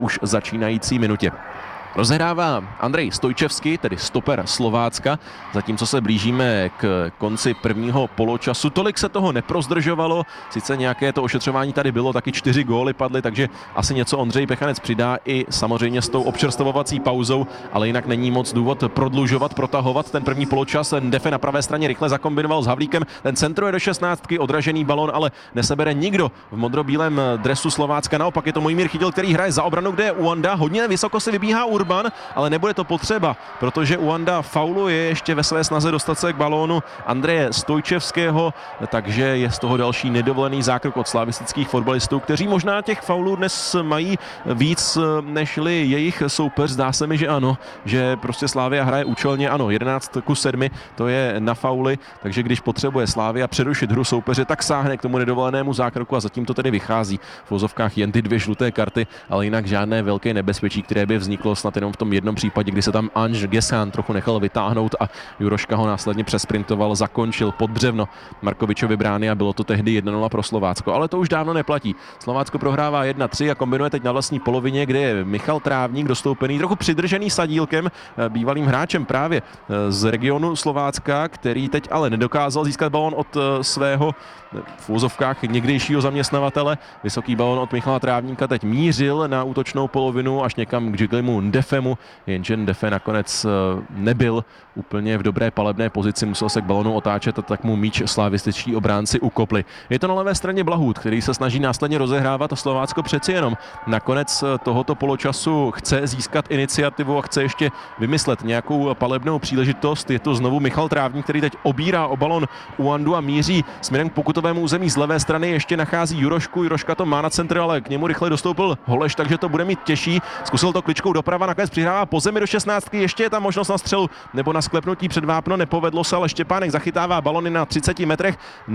už začínající minutě. Rozehrává Andrej Stojčevský, tedy stoper Slovácka, zatímco se blížíme k konci prvního poločasu. Tolik se toho neprozdržovalo, sice nějaké to ošetřování tady bylo, taky 4 góly padly, takže asi něco Ondřej Pechanec přidá i samozřejmě s tou občerstvovací pauzou, ale jinak není moc důvod prodlužovat, protahovat ten první poločas. Ndefe na pravé straně rychle zakombinoval s Havlíkem, ten centruje do 16, odražený balon, ale nesebere nikdo v modrobílém dresu Slovácka. Naopak je to Mojmír Chytil, který hraje za obranu, kde je Uanda, hodně vysoko se vybíhá Urban, ale nebude to potřeba, protože Uanda fauluje ještě ve své snaze dostat se k balónu Andreje Stojčevského, takže je z toho další nedovolený zákrok od slavistických fotbalistů, kteří možná těch faulů dnes mají víc nežli jejich soupeř. Zdá se mi, že ano, že prostě Slavia hraje účelně, ano, 11-7, to je na fauly, takže když potřebuje Slavia přerušit hru soupeře, tak sáhne k tomu nedovolenému zákroku a zatím to tedy vychází. V vozovkách jen ty 2 žluté karty, ale jinak žádné velké nebezpečí, které by vzniklo snad jenom v tom jednom případě, kdy se tam Ange Gesán trochu nechal vytáhnout a Juroška ho následně přesprintoval, zakončil pod břevno Markovičovi brány a bylo to tehdy 1-0 pro Slovácko, ale to už dávno neplatí. Slovácko prohrává 1-3 a kombinuje teď na vlastní polovině, kde je Michal Trávník dostoupený, trochu přidržený Sadílkem, bývalým hráčem právě z regionu Slovácka, který teď ale nedokázal získat balón od svého v úzovkách někdejšího zaměstnavatele. Vysoký balón od Michala Trávníka teď mířil na útočnou polovinu až někam k Jiglimu Ndefemu, jenže Ndefe nakonec nebyl úplně v dobré palebné pozici, musel se k balonu otáčet a tak mu míč slavističtí obránci ukopli. Je to na levé straně Blahut, který se snaží následně rozehrávat a Slovácko přeci jenom nakonec tohoto poločasu chce získat iniciativu a chce ještě vymyslet nějakou palebnou příležitost. Je to znovu Michal Trávník, který teď obírá o balon Uandu a míří směrem k pokutovému území. Z levé strany ještě nachází Jurošku, Juroška to má na centr, ale k němu rychle dostoupil Holeš, takže to bude mít těžší. Zkusil to kličkou doprava, nakonec přihrává po zemi do 16, ještě je tam možnost na střelu nebo na sklepnutí před vápno, nepovedlo se, ale Štěpánek zachytává balony na 30 metrech,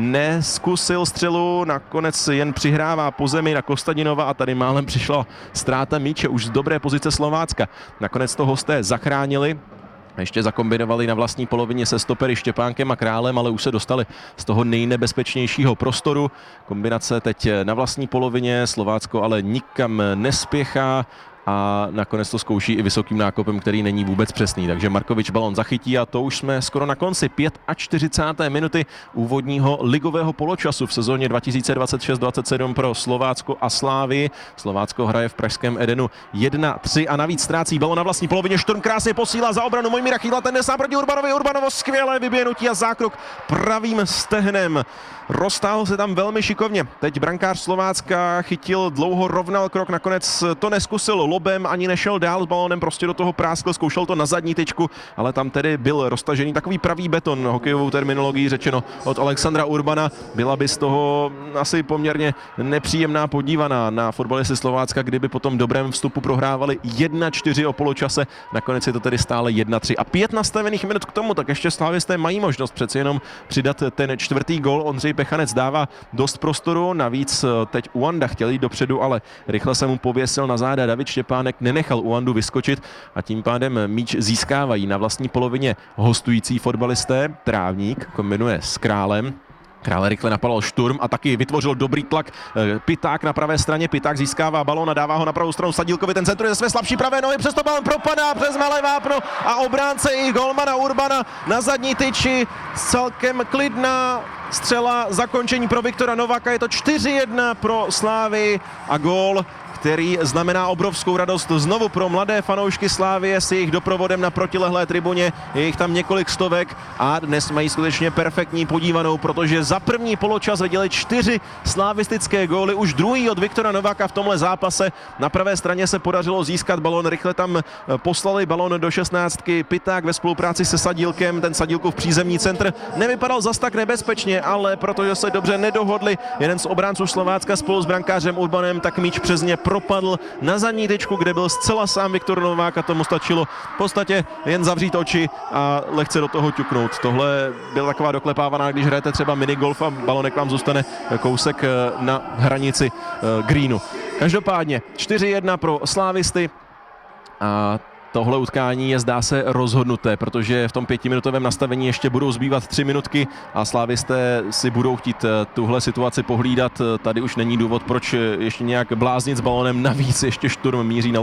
neskusil střelu, nakonec jen přihrává po zemi na Kostadinova a tady málem přišla ztráta míče už z dobré pozice Slovácka. Nakonec to hosté zachránili. Ještě zakombinovali na vlastní polovině se stopery Štěpánkem a Králem, ale už se dostali z toho nejnebezpečnějšího prostoru. Kombinace teď na vlastní polovině, Slovácko ale nikam nespěchá a nakonec to zkouší i vysokým nákopem, který není vůbec přesný. Takže Markovič balon zachytí a to už jsme skoro na konci 45. minuty úvodního ligového poločasu v sezóně 2026-27 pro Slovácko a Slávii. Slovácko hraje v pražském Edenu 1-3 a navíc ztrácí balon na vlastní polovině. Šturm krásně posílá za obranu Mojmíra Chýdla, ten nesá proti Urbanovi. Urbanovo skvělé vyběhnutí a zákrok pravým stehnem. Roztáhl se tam velmi šikovně. Teď brankář Slovácka Chytil, dlouho rovnal krok, nakonec to neskusil lobem, ani nešel dál s balónem, prostě do toho práskl, zkoušel to na zadní tyčku, ale tam tedy byl roztažený takový pravý beton, hokejovou terminologií řečeno, od Alexandra Urbana. Byla by z toho asi poměrně nepříjemná podívaná na fotbalisty Slovácka, kdyby po tom dobrém vstupu prohrávali 1-4 o poločase, nakonec je to tedy stále 1-3 a 5 nastavených minut k tomu, tak ještě slavisté mají možnost přeci jenom přidat ten 4. gól. Ondřej Pechanec dává dost prostoru, navíc teď Uanda chtěl jít dopředu, ale rychle se mu pověsil na záda David Štěpánek, nenechal Uandu vyskočit a tím pádem míč získávají na vlastní polovině hostující fotbalisté. Trávník kombinuje s Králem. Král rychle napadal Šturm a taky vytvořil dobrý tlak. Piták na pravé straně, Piták získává balón a dává ho na pravou stranu Sadílkovi, ten centruje ze své slabší pravé nohy, přesto balón propadá přes malé vápno a obránce i golmana Urbana na zadní tyči. Celkem klidná střela, zakončení pro Viktora Nováka, je to 4-1 pro Slávii a gól, který znamená obrovskou radost znovu pro mladé fanoušky Slávie s jejich doprovodem na protilehlé tribuně. Je jich tam několik stovek a dnes mají skutečně perfektní podívanou, protože za první poločas viděli 4 slavistické góly, už druhý od Viktora Nováka v tomhle zápase. Na pravé straně se podařilo získat balón, rychle tam poslali balón do 16. Piták ve spolupráci se Sadílkem, ten Sadílkův přízemní centr nevypadal zas tak nebezpečně, ale protože se dobře nedohodli jeden z obránců Slovácka spolu s brankářem Urbanem, tak míč přes ně propadl na zadní tyčku, kde byl zcela sám Viktor Novák a tomu stačilo v podstatě jen zavřít oči a lehce do toho ťuknout. Tohle byla taková doklepávaná, když hrajete třeba minigolf a balonek vám zůstane kousek na hranici greenu. Každopádně 4-1 pro slávisty a tohle utkání je, zdá se, rozhodnuté, protože v tom 5minutovém nastavení ještě budou zbývat 3 minutky a slávisté si budou chtít tuhle situaci pohlídat. Tady už není důvod, proč ještě nějak bláznit s balonem, navíc ještě Šturm míří na